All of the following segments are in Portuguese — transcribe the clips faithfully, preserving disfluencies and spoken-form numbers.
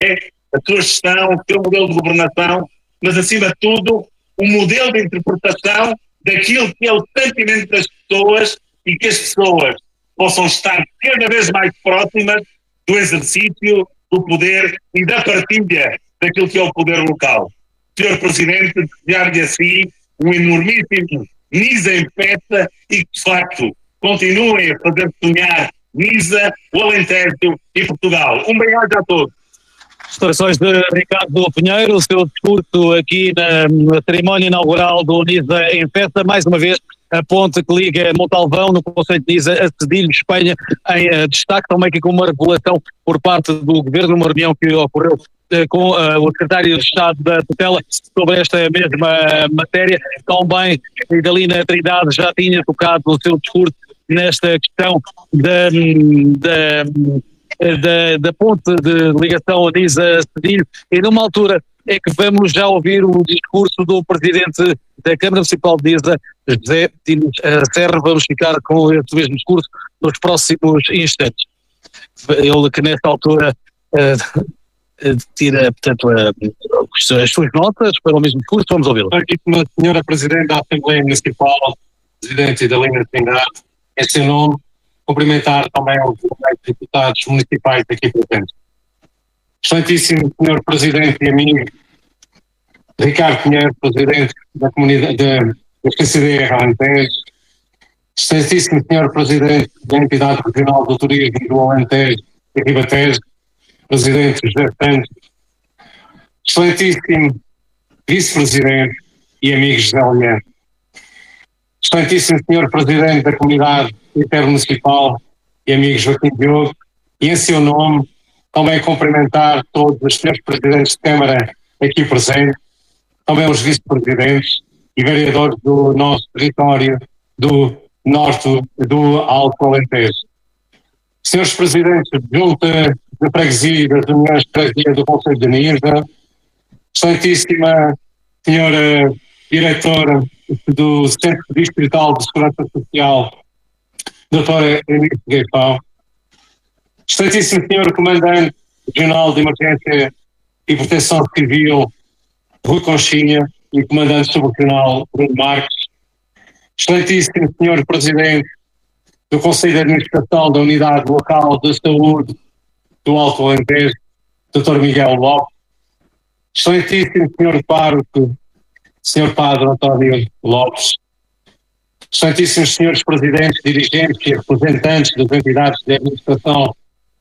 é, a sua gestão, o seu modelo de governação, mas acima de tudo o modelo de interpretação daquilo que é o sentimento das pessoas e que as pessoas possam estar cada vez mais próximas do exercício do poder e da partilha daquilo que é o poder local. senhor Presidente, desejar-lhe assim um enormíssimo Nisa em festa e que, de facto, continuem a fazer sonhar Nisa, o Alentejo e Portugal. Um bem-aja a todos. Declarações de Ricardo Pinheiro, o seu discurso aqui na, na cerimónia inaugural do Nisa em festa, mais uma vez a ponte que liga Montalvão no conceito de Nisa a Cedilho, Espanha, em uh, destaque também aqui com uma regulação por parte do Governo, uma reunião que ocorreu uh, com uh, o Secretário de Estado da Tutela sobre esta mesma matéria. Também Idalina Trindade já tinha tocado no seu discurso nesta questão da, da, da, da ponte de ligação a Nisa-Cedilho, e numa altura é que vamos já ouvir o discurso do Presidente da Câmara Municipal de Nisa, José Tino Serra. Vamos ficar com esse mesmo discurso nos próximos instantes. Ele que nesta altura uh, tira, portanto, uh, as suas notas para o mesmo discurso. Vamos ouvi-lo. Aqui com a senhora Presidente da Assembleia Municipal, Presidente Idalina Trindade, em seu nome, cumprimentar também os deputados municipais aqui presentes. Excelentíssimo senhor Presidente e amigo Ricardo Pinheiro, Presidente da Comunidade da C C D R Alentejo, excelentíssimo senhor Presidente da Entidade Regional do Turismo do Alentejo e Ribatejo, Presidente José Santos, excelentíssimo Vice-Presidente e amigo José Leandro, excelentíssimo senhor Presidente da Comunidade Intermunicipal e amigo Joaquim Diogo, e em seu nome também cumprimentar todos os senhores Presidentes de Câmara aqui presentes, também os Vice-Presidentes e vereadores do nosso território do Norte do Alto Alentejo. Senhores Presidentes de Junta de Freguesia das Uniões de Freguesia do Concelho de Nisa, excelentíssima senhora Diretora do Centro Distrital de Segurança Social, doutora Eunice Gaifão, excelentíssimo senhor Comandante Regional de Emergência e Proteção Civil, Rui Conchinha, e Comandante Subregional Bruno Marques, excelentíssimo senhor Presidente do Conselho de Administração da Unidade Local de Saúde do Alto Alentejo, doutor Miguel Lopes, excelentíssimo senhor Pároco, senhor Padre António Lopes, excelentíssimos senhores Presidentes, dirigentes e representantes das entidades de administração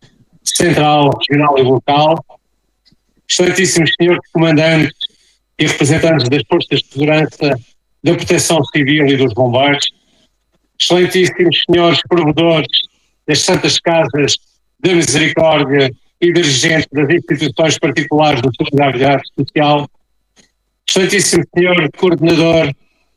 central, regional e local, excelentíssimos senhores Comandantes e representantes das Forças de Segurança, da Proteção Civil e dos Bombeiros, excelentíssimos senhores provedores das Santas Casas da Misericórdia e dirigentes das instituições particulares da Solidariedade Social, excelentíssimo senhor Coordenador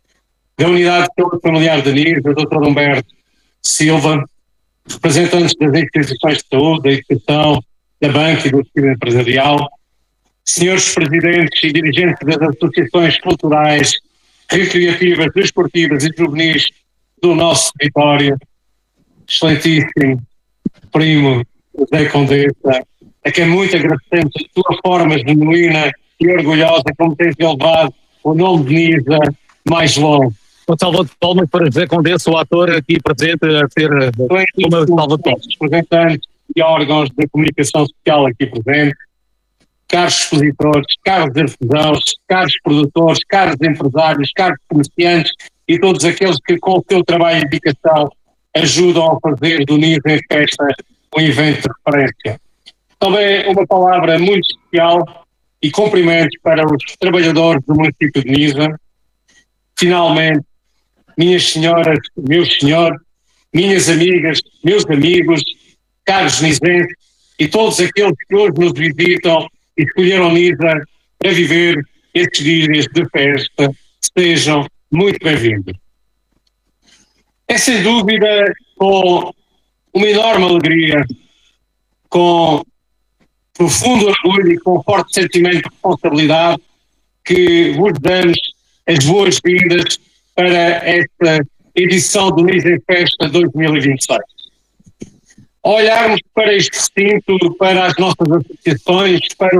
da Unidade de Saúde Familiar de Nisa, doutor Humberto Silva, representantes das instituições de saúde, da educação, da banca e do tecido empresarial, senhores presidentes e dirigentes das associações culturais, recreativas, desportivas e juvenis do nosso território, excelentíssimo primo José Condessa, a quem muito agradecemos a sua forma genuína e orgulhosa como tem elevado o nome de Nisa mais longe. Um salva de palmas para José Condessa, o ator aqui presente, a ser uma salva de palmas. Representantes e órgãos da comunicação social aqui presentes, caros expositores, caros artesãos, caros produtores, caros empresários, caros comerciantes e todos aqueles que com o seu trabalho e dedicação ajudam a fazer do Nisa em Festa um evento de referência. Também uma palavra muito especial e cumprimentos para os trabalhadores do município de Nisa. Finalmente, minhas senhoras, meus senhores, minhas amigas, meus amigos, caros nisenses e todos aqueles que hoje nos visitam e escolheram Nisa para viver estes dias de festa, sejam muito bem-vindos. É sem dúvida com uma enorme alegria, com profundo orgulho e com forte sentimento de responsabilidade que vos damos as boas-vindas para esta edição do Nisa em Festa dois mil e vinte e seis. Ao olharmos para este recinto, para as nossas associações, para